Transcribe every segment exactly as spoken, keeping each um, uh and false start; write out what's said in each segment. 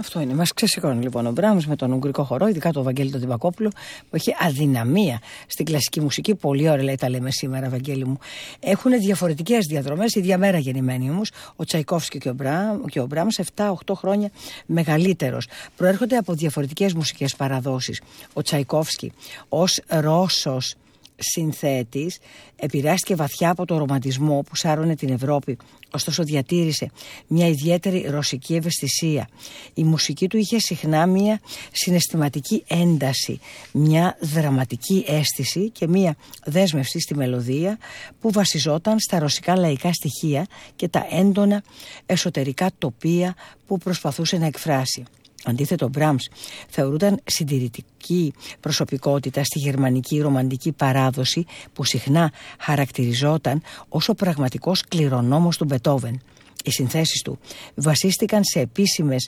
Αυτό είναι. Μας ξεσηκώνει λοιπόν ο Μπράμς με τον Ουγγρικό χορό, ειδικά το Βαγγέλη τον Τιμπακόπουλο, που έχει αδυναμία στην κλασική μουσική. Πολύ ωραία, λέει, τα λέμε σήμερα, Βαγγέλη μου. Έχουν διαφορετικές διαδρομές, ίδια μέρα γεννημένοι όμως. Ο Τσαϊκόφσκι και ο, Μπράμ, και ο Μπράμς, επτά οκτώ χρόνια μεγαλύτερος. Προέρχονται από διαφορετικές μουσικές παραδόσεις. Ο Τσαϊκόφσκι ως Ρώσος συνθέτης επηρεάστηκε βαθιά από το ρομαντισμό που σάρωνε την Ευρώπη, ωστόσο διατήρησε μια ιδιαίτερη ρωσική ευαισθησία. Η μουσική του είχε συχνά μια συναισθηματική ένταση, μια δραματική αίσθηση και μια δέσμευση στη μελωδία που βασιζόταν στα ρωσικά λαϊκά στοιχεία και τα έντονα εσωτερικά τοπία που προσπαθούσε να εκφράσει. Αντίθετα, ο Μπράμς θεωρούταν συντηρητική προσωπικότητα στη γερμανική ρομαντική παράδοση που συχνά χαρακτηριζόταν ως ο πραγματικός κληρονόμος του Μπετόβεν. Οι συνθέσεις του βασίστηκαν σε επίσημες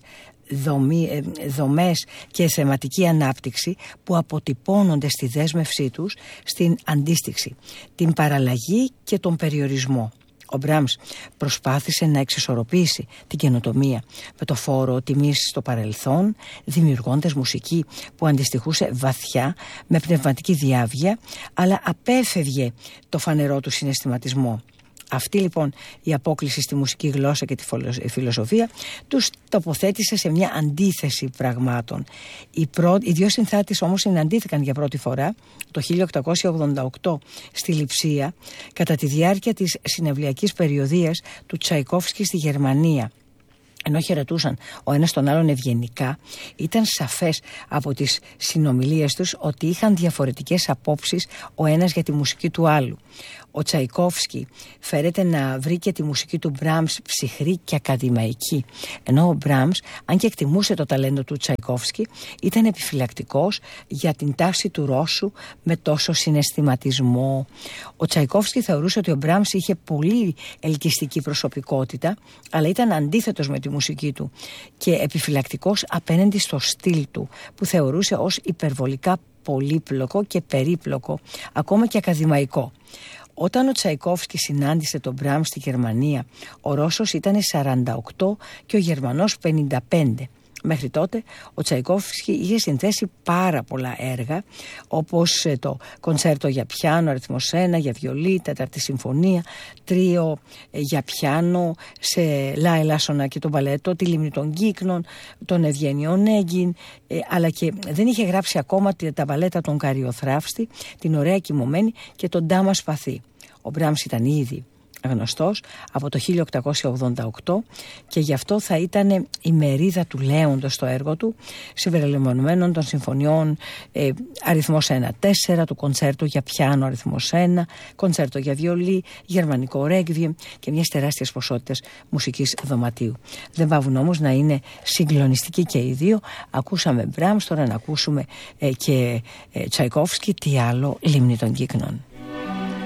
δομί, δομές και θεματική ανάπτυξη που αποτυπώνονται στη δέσμευσή τους στην αντίστοιξη, την παραλλαγή και τον περιορισμό. Ο Μπράμς προσπάθησε να εξισορροπήσει την καινοτομία με το φόρο τιμής στο παρελθόν, δημιουργώντας μουσική που αντιστοιχούσε βαθιά με πνευματική διάβγεια, αλλά απέφευγε το φανερό του συναισθηματισμό. Αυτή λοιπόν η απόκλιση στη μουσική γλώσσα και τη φιλοσοφία τους τοποθέτησε σε μια αντίθεση πραγμάτων. Οι, πρω... οι δύο συνθάτες όμως συναντήθηκαν για πρώτη φορά το χίλια οκτακόσια ογδόντα οκτώ στη Λειψία κατά τη διάρκεια της συναυλιακής περιοδίας του Τσαϊκόφσκι στη Γερμανία. Ενώ χαιρετούσαν ο ένας τον άλλον ευγενικά, ήταν σαφές από τις συνομιλίες τους ότι είχαν διαφορετικές απόψεις ο ένας για τη μουσική του άλλου. Ο Τσαϊκόφσκι φέρεται να βρει και τη μουσική του Μπράμς ψυχρή και ακαδημαϊκή, ενώ ο Μπράμς, αν και εκτιμούσε το ταλέντο του Τσαϊκόφσκι, ήταν επιφυλακτικός για την τάση του Ρώσου με τόσο συναισθηματισμό. Ο Τσαϊκόφσκι θεωρούσε ότι ο Μπράμς είχε πολύ ελκυστική προσωπικότητα, αλλά ήταν αντίθετος με τη μουσική του και επιφυλακτικός απέναντι στο στυλ του, που θεωρούσε ως υπερβολικά πολύπλοκο και περίπλοκο, ακόμα και ακαδημαϊκό. Όταν ο Τσαϊκόφσκι συνάντησε τον Μπράμς στη Γερμανία, ο Ρώσος ήταν σαράντα οκτώ και ο Γερμανός πενήντα πέντε. Μέχρι τότε ο Τσαϊκόφσκι είχε συνθέσει πάρα πολλά έργα, όπως το κονσέρτο για πιάνο αριθμός ένα, για βιολί, τέταρτη συμφωνία, τρίο για πιάνο σε Λα Ελάσσονα και τον Παλέτο, τη Λίμνη των Κύκνων, τον Ευγένιο Νέγκιν, ε, αλλά και δεν είχε γράψει ακόμα τα μπαλέτα των Καριοθράφστη, την Ωραία Κοιμωμένη και τον Ντάμα Σπαθή. Ο Μπράμς ήταν ήδη γνωστός από το χίλια οκτακόσια ογδόντα οκτώ και γι' αυτό θα ήταν η μερίδα του Λέοντος στο έργο του, συμπεριλαμβανομένων των συμφωνιών ε, αριθμός ένα τέσσερα, του κονσέρτου για πιάνο αριθμός ένα, κονσέρτο για βιολί, γερμανικό ρέγκβιεμ και μιας τεράστιας ποσότητας μουσικής δωματίου. Δεν πάβουν όμως να είναι συγκλονιστικοί και οι δύο. Ακούσαμε Μπράμς, τώρα να ακούσουμε ε, και ε, Τσαϊκόφσκι, τι άλλο, Λίμνη των Κύκνων.